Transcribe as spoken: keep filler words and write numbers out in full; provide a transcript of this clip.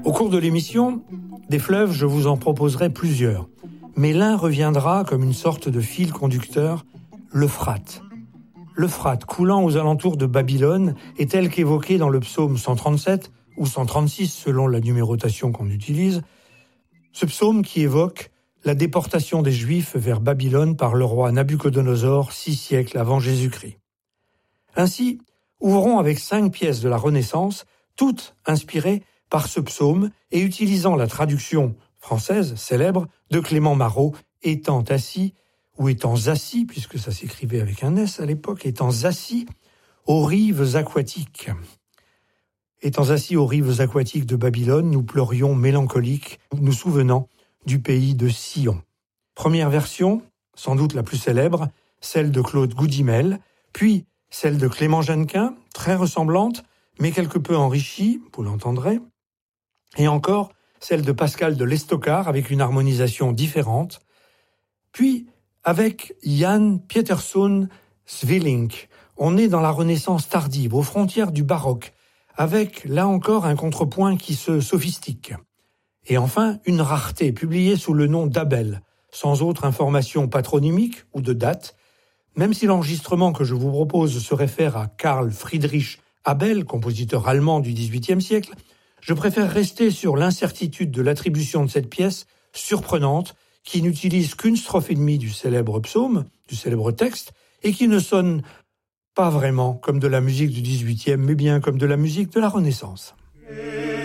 Au cours de l'émission, des fleuves, je vous en proposerai plusieurs. Mais l'un reviendra comme une sorte de fil conducteur, l'Euphrate. L'Euphrate, coulant aux alentours de Babylone, est tel qu'évoqué dans le psaume cent trente-sept ou cent trente-six selon la numérotation qu'on utilise. Ce psaume qui évoque la déportation des Juifs vers Babylone par le roi Nabuchodonosor, six siècles avant Jésus-Christ. Ainsi, ouvrons avec cinq pièces de la Renaissance, toutes inspirées par ce psaume et utilisant la traduction française célèbre de Clément Marot, étant assis, ou étant assis, puisque ça s'écrivait avec un S à l'époque, étant assis aux rives aquatiques. Étant assis aux rives aquatiques de Babylone, nous pleurions mélancoliques, nous souvenant du pays de Sion. Première version, sans doute la plus célèbre, celle de Claude Goudimel, puis celle de Clément Jeannequin, très ressemblante, mais quelque peu enrichie, vous l'entendrez, et encore celle de Pascal de l'Estocard avec une harmonisation différente, puis avec Jan Pieterszoon Sweelinck, on est dans la Renaissance tardive, aux frontières du baroque, avec là encore un contrepoint qui se sophistique. Et enfin, une rareté publiée sous le nom d'Abel, sans autre information patronymique ou de date, même si l'enregistrement que je vous propose se réfère à Carl Friedrich Abel, compositeur allemand du dix-huitième siècle, je préfère rester sur l'incertitude de l'attribution de cette pièce surprenante qui n'utilise qu'une strophe et demie du célèbre psaume, du célèbre texte, et qui ne sonne pas vraiment comme de la musique du dix-huitième, mais bien comme de la musique de la Renaissance.